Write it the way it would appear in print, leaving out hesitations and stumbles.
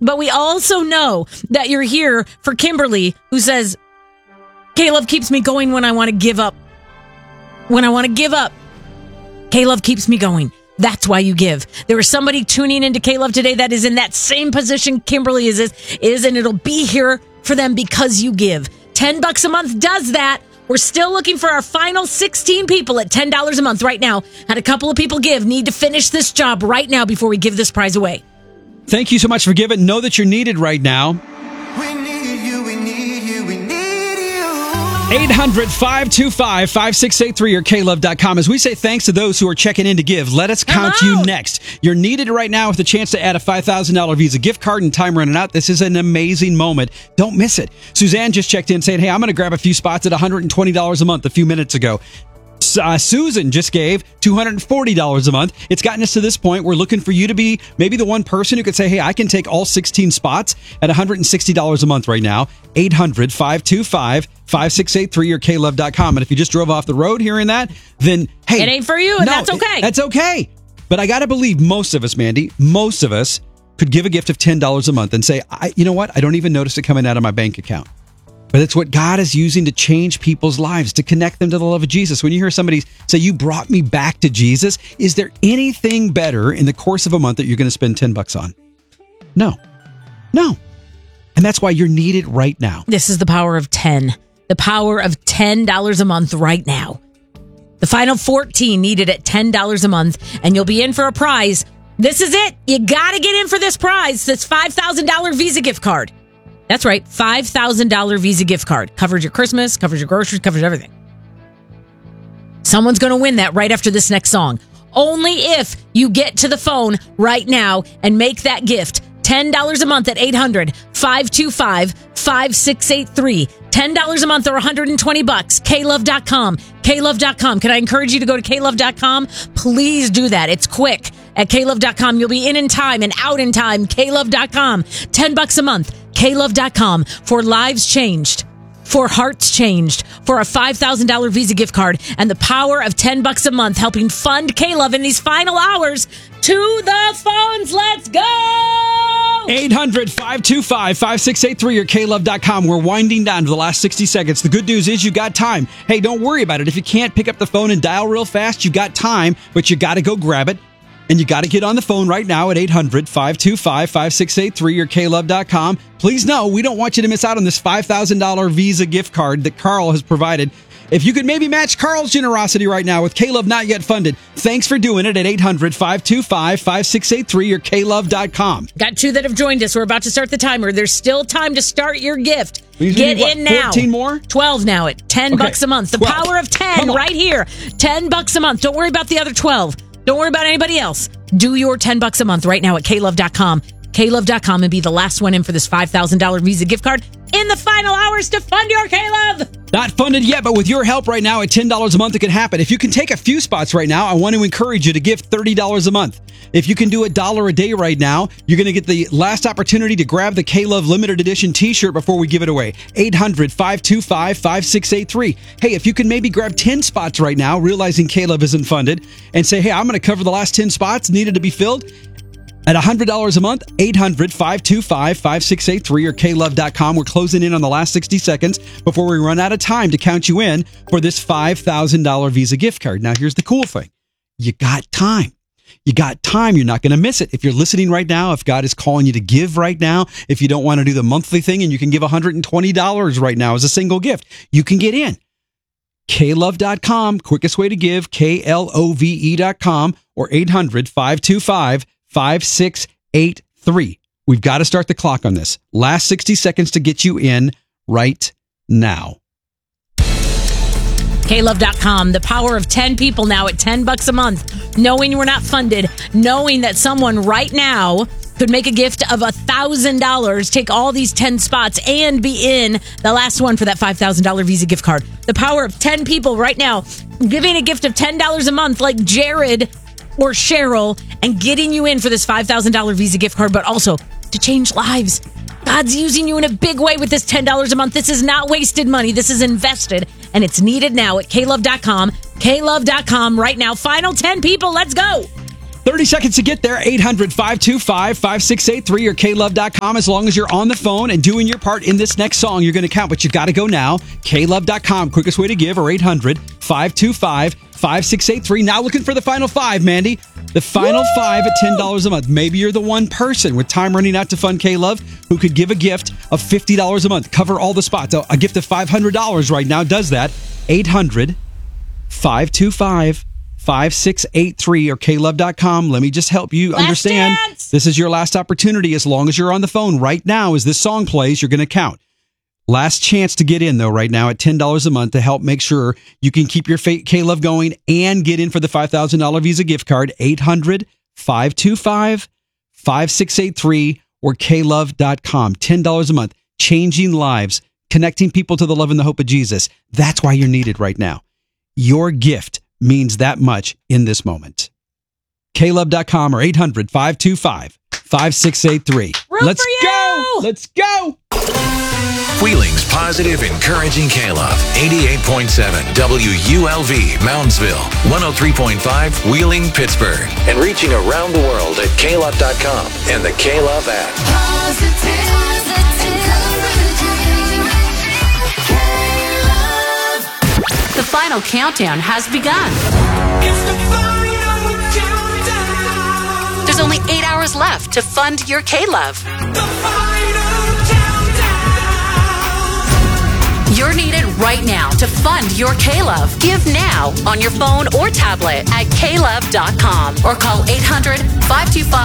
But we also know that you're here for Kimberly, who says, K-Love keeps me going when I want to give up. When I want to give up, K-Love keeps me going. That's why you give. There is somebody tuning into K-Love today that is in that same position Kimberly is, and it'll be here for them because you give. $10 a month does that. We're still looking for our final 16 people at $10 a month right now. Had a couple of people give. Need to finish this job right now before we give this prize away. Thank you so much for giving. Know that you're needed right now. We need you, we need you, we need you. 800-525-5683 or klove.com. As we say thanks to those who are checking in to give, let us count you next. You're needed right now with a chance to add a $5,000 Visa gift card and time running out. This is an amazing moment. Don't miss it. Suzanne just checked in saying, hey, I'm going to grab a few spots at $120 a month a few minutes ago. Susan just gave $240 a month. It's gotten us to this point. We're looking for you to be maybe the one person who could say, hey, I can take all 16 spots at $160 a month right now. 800-525-5683 or klove.com. And if you just drove off the road hearing that, then, hey. It ain't for you, and that's okay. That's okay. But I got to believe most of us, Mandy, most of us could give a gift of $10 a month and say, you know what? I don't even notice it coming out of my bank account. But it's what God is using to change people's lives, to connect them to the love of Jesus. When you hear somebody say, you brought me back to Jesus, is there anything better in the course of a month that you're going to spend $10 on? No. And that's why you're needed right now. This is the power of 10. The power of $10 a month right now. The final 14 needed at $10 a month, and you'll be in for a prize. This is it. You got to get in for this prize, this $5,000 Visa gift card. That's right, $5,000 Visa gift card. Covers your Christmas, covers your groceries, covers everything. Someone's going to win that right after this next song. Only if you get to the phone right now and make that gift. $10 a month at 800-525-5683. $10 a month or $120. klove.com. klove.com. Can I encourage you to go to klove.com? Please do that. It's quick. At klove.com, you'll be in time and out in time. klove.com. $10 a month. klove.com for lives changed, for hearts changed, for a $5,000 Visa gift card, and the power of $10 a month helping fund K-Love in these final hours. To the phones, let's go! 800-525-5683 or klove.com. We're winding down to the last 60 seconds. The good news is you got time. Hey, don't worry about it. If you can't pick up the phone and dial real fast, you got time, but you got to go grab it. And you got to get on the phone right now at 800-525-5683 or klove.com. Please know, we don't want you to miss out on this $5,000 Visa gift card that Carl has provided. If you could maybe match Carl's generosity right now with K-Love Not Yet Funded, thanks for doing it at 800-525-5683 or klove.com. Got two that have joined us. We're about to start the timer. There's still time to start your gift. Get in now. 14 more? 12 now at $10 a month. The 12. power of 10 right here. $10 a month. Don't worry about the other 12. Don't worry about anybody else. Do your $10 a month right now at klove.com. klove.com and be the last one in for this $5,000 Visa gift card in the final hours to fund your K-Love. Not funded yet, but with your help right now at $10 a month, it can happen. If you can take a few spots right now, I want to encourage you to give $30 a month. If you can do $1 a day right now, you're going to get the last opportunity to grab the K-Love limited edition t-shirt before we give it away. 800-525-5683. Hey, if you can maybe grab 10 spots right now, realizing K-Love isn't funded, and say, hey, I'm going to cover the last 10 spots needed to be filled. At $100 a month, 800-525-5683 or klove.com. We're closing in on the last 60 seconds before we run out of time to count you in for this $5,000 Visa gift card. Now, here's the cool thing. You got time. You got time. You're not going to miss it. If you're listening right now, if God is calling you to give right now, if you don't want to do the monthly thing and you can give $120 right now as a single gift, you can get in. klove.com, quickest way to give, klove.com or 800-525-5683. We've got to start the clock on this. Last 60 seconds to get you in right now. klove.com, the power of 10 people now at $10 a month, knowing we're not funded, knowing that someone right now could make a gift of $1,000, take all these 10 spots, and be in the last one for that $5,000 Visa gift card. The power of 10 people right now giving a gift of $10 a month like Jared or Cheryl and getting you in for this $5,000 Visa gift card, but also to change lives. God's using you in a big way with this $10 a month. This is not wasted money. This is invested, and it's needed now at klove.com. klove.com right now. Final 10 people. Let's go. 30 seconds to get there. 800-525-5683 or klove.com. As long as you're on the phone and doing your part in this next song, you're going to count. But you got to go now. klove.com. Quickest way to give, or 800-525-5683. Now looking for the final five, Mandy. The final five at $10 a month. Maybe you're the one person with time running out to fund K-Love who could give a gift of $50 a month. Cover all the spots. A gift of $500 right now does that. 800-525-5683 or klove.com. Let me just help you understand. Chance. This is your last opportunity. As long as you're on the phone right now, as this song plays, you're going to count. Last chance to get in, though, right now at $10 a month to help make sure you can keep your K-Love going and get in for the $5,000 Visa gift card. 800-525-5683 or klove.com. $10 a month. Changing lives. Connecting people to the love and the hope of Jesus. That's why you're needed right now. Your gift means that much in this moment. klove.com or 800-525-5683. Let's go! Let's go! Wheeling's positive, encouraging K-Love. 88.7 WULV, Moundsville. 103.5 Wheeling, Pittsburgh. And reaching around the world at klove.com and the K-Love app. The final countdown has begun. It's the final countdown. There's only 8 hours left to fund your K-Love. The final countdown. You're needed right now to fund your K-Love. Give now on your phone or tablet at klove.com or call 800-525